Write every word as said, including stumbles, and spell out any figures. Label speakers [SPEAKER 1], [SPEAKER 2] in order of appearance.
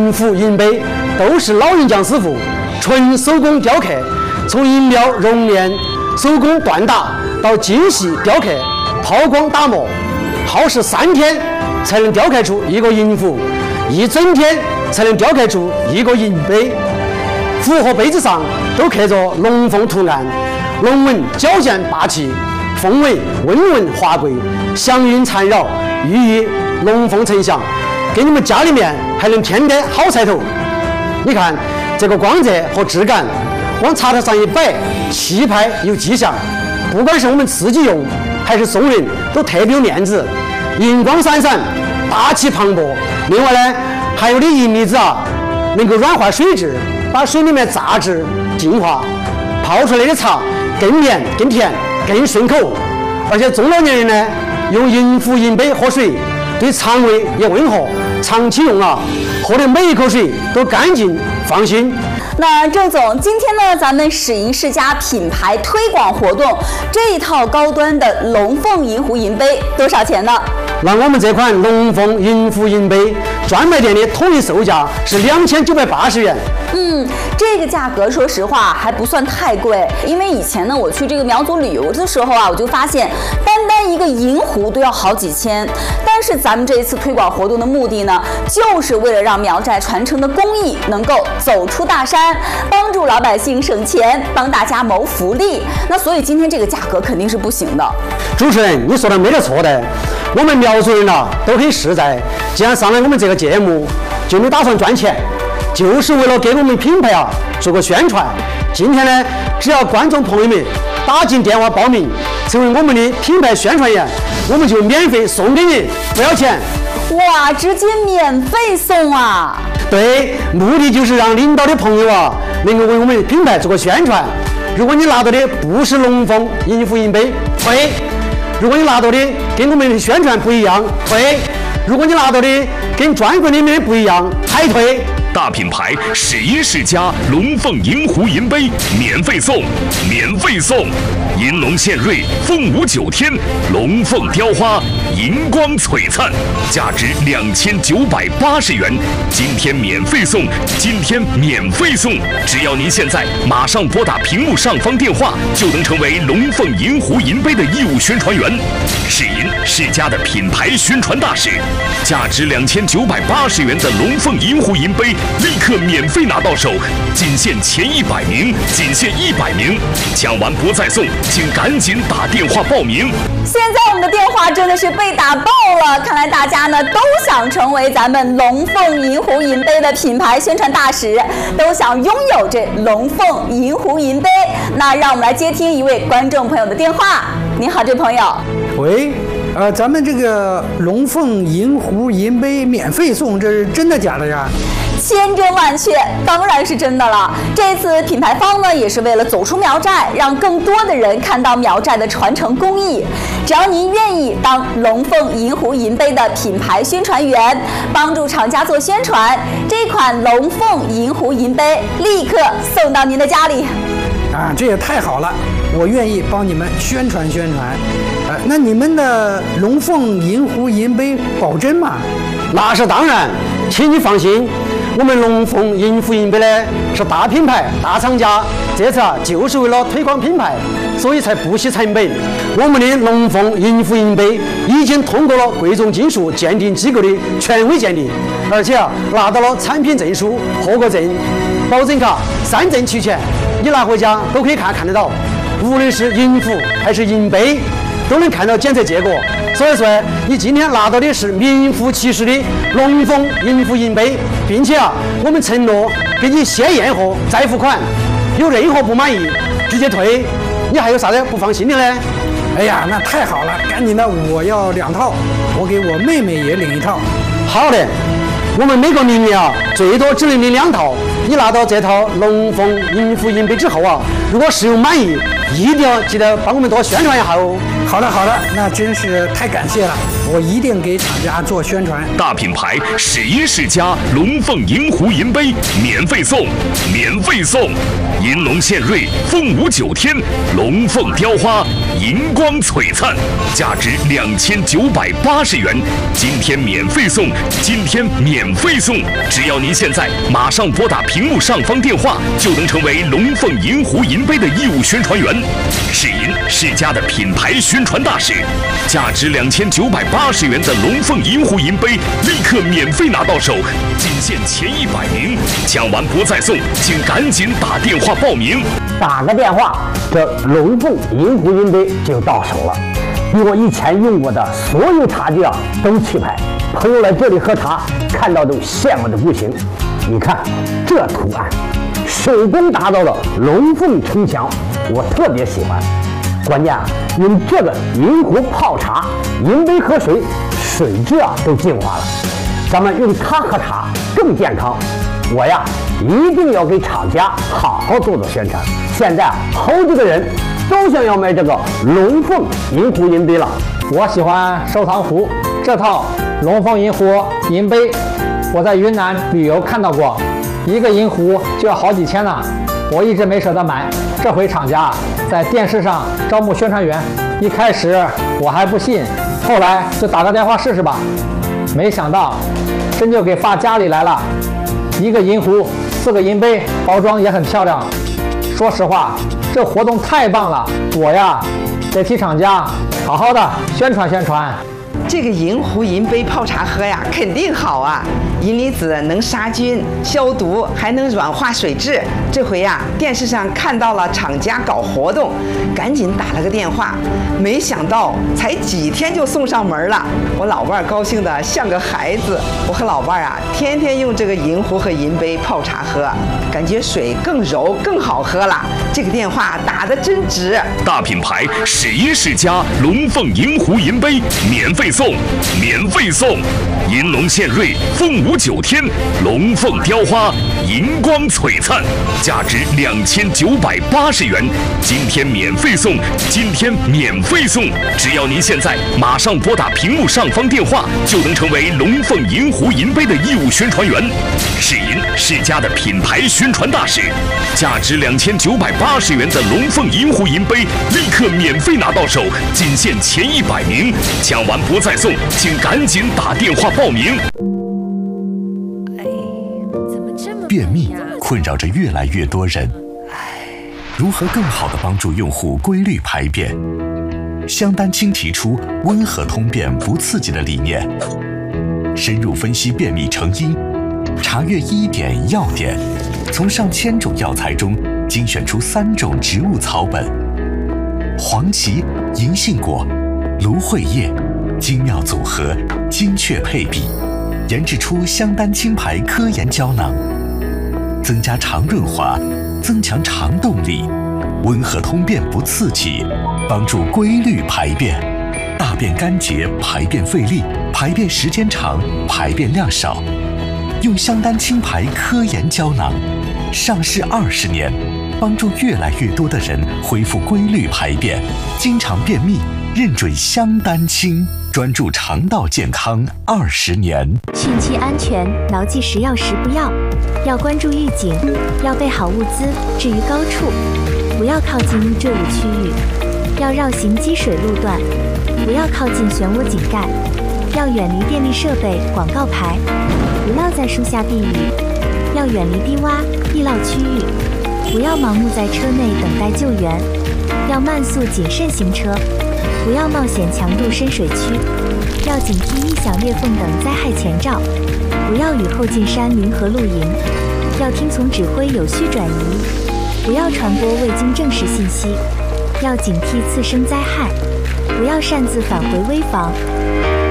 [SPEAKER 1] 银壶、银杯都是老人匠师傅纯手工雕刻，从银苗熔炼、手工锻打到精细雕刻、抛光打磨，耗时三天才能雕刻出一个银壶，一整天才能雕刻出一个银杯。壶和杯子上都刻着龙凤图案，龙纹矫健霸气，凤尾温润华贵，祥云缠绕，寓意龙凤呈祥，给你们家里面还能添点好彩头。你看这个光泽和质感，往茶台上一摆，气派有气象。不管是我们自己用还是送人，都特别有面子，银光闪闪，大气磅礴。另外呢，还有的银离子啊，能够软化水质，把水里面杂质净化，泡出来的茶更绵更甜更顺口。而且中老年人呢，用银壶银杯喝水，对肠胃也温和，长期用啊，喝的每一口水都干净放心。
[SPEAKER 2] 那郑总，今天呢，咱们史银世家品牌推广活动这一套高端的龙凤银壶银杯多少钱呢？
[SPEAKER 1] 那我们这款龙凤银壶银杯专卖店的统一售价是两千九百八十元。
[SPEAKER 2] 嗯，这个价格说实话还不算太贵，因为以前呢我去这个苗族旅游的时候啊，我就发现单单一个银壶都要好几千。但是咱们这一次推广活动的目的呢，就是为了让苗寨传承的工艺能够走出大山，帮助老百姓省钱，帮大家谋福利。那所以今天这个价格肯定是不行的。
[SPEAKER 1] 主持人，你说的没得错的，我们苗族人呐、啊、都很实在，既然上来我们这个节目，就没打算赚钱，就是为了给我们品牌啊做个宣传。今天呢，只要观众朋友们打进电话报名，成为我们的品牌宣传员，我们就免费送给你，不要钱。
[SPEAKER 2] 哇，直接免费送啊！
[SPEAKER 1] 对，目的就是让领导的朋友啊能够为我们的品牌做个宣传。如果你拿到的不是龙凤银壶银杯，退；如果你拿到的跟我们的宣传不一样，退；如果你拿到的跟专柜里面不一样，还退。
[SPEAKER 3] 大品牌史银世家龙凤银壶银杯免费送，免费送！银龙献瑞，凤舞九天，龙凤雕花，银光璀璨，价值两千九百八十元。今天免费送，今天免费送！只要您现在马上拨打屏幕上方电话，就能成为龙凤银壶银杯的义务宣传员。史银世家的品牌宣传大使，价值两千九百八十元的龙凤银壶银杯。立刻免费拿到手，仅限前一百名，仅限一百名，抢完不再送，请赶紧打电话报名。
[SPEAKER 2] 现在我们的电话真的是被打爆了，看来大家呢都想成为咱们龙凤银壶银杯的品牌宣传大使，都想拥有这龙凤银壶银杯。那让我们来接听一位观众朋友的电话。你好，这朋友。
[SPEAKER 4] 喂。呃，咱们这个龙凤银壶银杯免费送，这是真的假的呀？
[SPEAKER 2] 千真万确，当然是真的了。这次品牌方呢，也是为了走出苗寨，让更多的人看到苗寨的传承工艺。只要您愿意当龙凤银壶银杯的品牌宣传员，帮助厂家做宣传，这款龙凤银壶银杯立刻送到您的家里。
[SPEAKER 4] 啊，这也太好了！我愿意帮你们宣传宣传。呃，那你们的龙凤银壶银杯保真吗？
[SPEAKER 1] 那是当然，请你放心，我们龙凤银壶银杯呢是大品牌、大厂家，这次啊就是为了推广品牌，所以才不惜成本。我们的龙凤银壶银杯已经通过了贵重金属鉴定机构的权威鉴定，而且啊拿到了产品证书、合格证、保证卡，三证齐全，你拿回家都可以看看得到。无论是银壶还是银杯，都能看到检测结果。所以说，你今天拿到的是名副其实的龙凤银壶银杯，并且啊，我们承诺给你先验货再付款，有任何不满意直接退。你还有啥子不放心的呢？
[SPEAKER 4] 哎呀，那太好了！赶紧的，我要两套，我给我妹妹也领一套。
[SPEAKER 1] 好的，我们每个名额啊，最多只能领两套， 你拿到这套龙凤银湖银杯之后啊，如果使用满意，一定要记得帮我们多宣传一下哦。
[SPEAKER 4] 好了好了，那真是太感谢了，我一定给厂家做宣传。
[SPEAKER 3] 大品牌世一世家龙凤银湖银杯免费送，免费送！银龙献瑞，凤舞九天，龙凤雕花，银光璀璨，价值两千九百八十元，今天免费送，今天免费送！只要您现在马上拨打屏幕上方电话，就能成为龙凤银湖银杯的义务宣传员。世银世家的品牌宣传大使，价值两千九百八十元的龙凤银湖银杯立刻免费拿到手，仅限前一百名，抢完不再送，请赶紧打电话报名。
[SPEAKER 5] 打个电话，这龙凤银湖银杯就到手了，比我以前用过的所有茶具啊都气派。朋友来这里喝茶，看到都羡慕的不行。你看这图案，手工打造的龙凤呈祥，我特别喜欢。关键啊，用这个银壶泡茶，银杯喝水，水质啊都净化了。咱们用它喝茶更健康。我呀，一定要给厂家好好做做宣传。现在啊，好几个人都想要买这个龙凤银湖银杯了。
[SPEAKER 6] 我喜欢收藏壶，这套龙凤银湖银杯，我在云南旅游看到过，一个银壶就要好几千呢，我一直没舍得买。这回厂家在电视上招募宣传员，一开始我还不信，后来就打个电话试试吧，没想到真就给发家里来了。一个银壶，四个银杯，包装也很漂亮。说实话，这活动太棒了，我呀得替厂家好好的宣传宣传。
[SPEAKER 7] 这个银壶银杯泡茶喝呀，肯定好啊！银离子能杀菌、消毒，还能软化水质。这回呀，电视上看到了厂家搞活动，赶紧打了个电话。没想到才几天就送上门了，我老伴儿高兴的像个孩子。我和老伴儿啊，天天用这个银壶和银杯泡茶喝，感觉水更柔更好喝了。这个电话打得真值！
[SPEAKER 3] 大品牌世一世家龙凤银湖银杯免费送，免费送！银龙献瑞，凤舞九天，龙凤雕花，银光璀璨，价值两千九百八十元，今天免费送，今天免费送！只要您现在马上拨打屏幕上方电话，就能成为龙凤银湖银杯的义务宣传员。世银世家的品牌宣传大使，价值两千九百八十元的龙凤银湖银杯立刻免费拿到手，仅限前一百名，抢完不再送，请赶紧打电话报名。
[SPEAKER 8] 便秘困扰着越来越多人，如何更好地帮助用户规律排便？香丹青提出温和通便不刺激的理念，深入分析便秘成因，查阅医典药典，从上千种药材中精选出三种植物草本：黄芪、银杏果、芦荟叶，精妙组合，精确配比，研制出香丹青牌科研胶囊，增加肠润滑，增强肠动力，温和通便不刺激，帮助规律排便，大便干结，排便费力，排便时间长，排便量少。用香丹青牌科研胶囊，上市二十年，帮助越来越多的人恢复规律排便，经常便秘，认准香丹青，专注肠道健康二十年。
[SPEAKER 9] 汛期安全，牢记食药时不要，要关注预警，要备好物资置于高处，不要靠近易坠物区域，要绕行积水路段，不要靠近漩涡井盖，要远离电力设备、广告牌，不要在树下避雨，要远离低洼、地涝区域，不要盲目在车内等待救援，要慢速谨慎行车，不要冒险强渡深水区，要警惕异响、裂缝等灾害前兆，不要雨后进山林和露营，要听从指挥有序转移，不要传播未经证实信息，要警惕次生灾害，不要擅自返回危房。